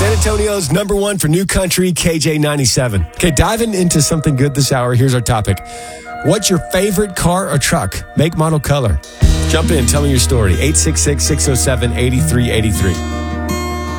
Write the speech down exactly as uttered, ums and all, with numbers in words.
San Antonio's number one for new country, K J ninety-seven. Okay, diving into something good this hour, here's our topic. What's your favorite car or truck? Make, model, color. Jump in, tell me your story. eight six six, six oh seven, eight three eight three.